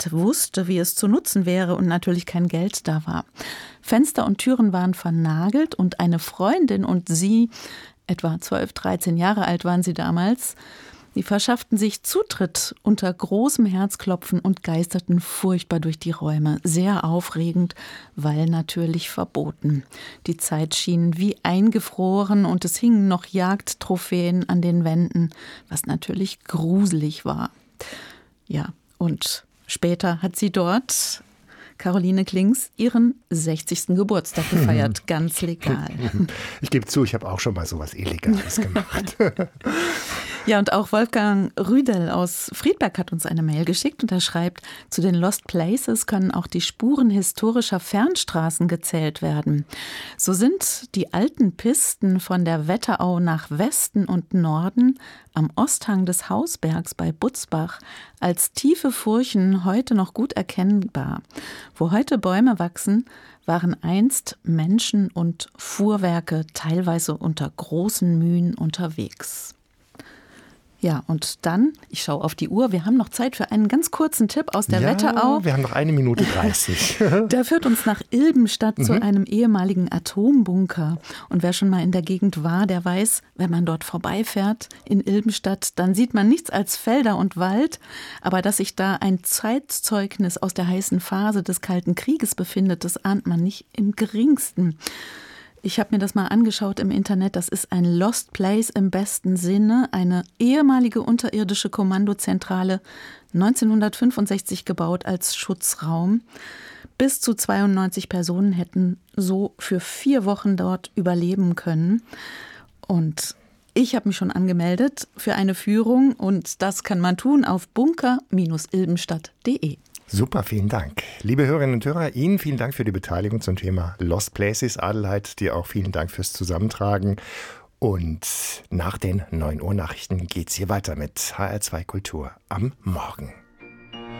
nicht wusste, wie es zu nutzen wäre und natürlich kein Geld da war. Fenster und Türen waren vernagelt und eine Freundin und sie, etwa 12, 13 Jahre alt waren sie damals, die verschafften sich Zutritt unter großem Herzklopfen und geisterten furchtbar durch die Räume. Sehr aufregend, weil natürlich verboten. Die Zeit schien wie eingefroren und es hingen noch Jagdtrophäen an den Wänden, was natürlich gruselig war. Ja, und später hat sie dort, Caroline Klings, ihren 60. Geburtstag gefeiert, ganz legal. Ich gebe zu, ich habe auch schon mal sowas Illegales gemacht. Ja, und auch Wolfgang Rüdel aus Friedberg hat uns eine Mail geschickt und er schreibt, zu den Lost Places können auch die Spuren historischer Fernstraßen gezählt werden. So sind die alten Pisten von der Wetterau nach Westen und Norden am Osthang des Hausbergs bei Butzbach als tiefe Furchen heute noch gut erkennbar. Wo heute Bäume wachsen, waren einst Menschen und Fuhrwerke teilweise unter großen Mühen unterwegs. Ja, und dann, ich schaue auf die Uhr, wir haben noch Zeit für einen ganz kurzen Tipp aus der Wetterau. Wir haben noch 1 Minute 30. Der führt uns nach Ilbenstadt zu einem ehemaligen Atombunker. Und wer schon mal in der Gegend war, der weiß, wenn man dort vorbeifährt in Ilbenstadt, dann sieht man nichts als Felder und Wald. Aber dass sich da ein Zeitzeugnis aus der heißen Phase des Kalten Krieges befindet, das ahnt man nicht im geringsten. Ich habe mir das mal angeschaut im Internet. Das ist ein Lost Place im besten Sinne. Eine ehemalige unterirdische Kommandozentrale, 1965 gebaut als Schutzraum. Bis zu 92 Personen hätten so für 4 Wochen dort überleben können. Und ich habe mich schon angemeldet für eine Führung. Und das kann man tun auf bunker-ilbenstadt.de. Super, vielen Dank. Liebe Hörerinnen und Hörer, Ihnen vielen Dank für die Beteiligung zum Thema Lost Places. Adelheid, dir auch vielen Dank fürs Zusammentragen. Und nach den 9 Uhr Nachrichten geht's hier weiter mit HR2 Kultur am Morgen.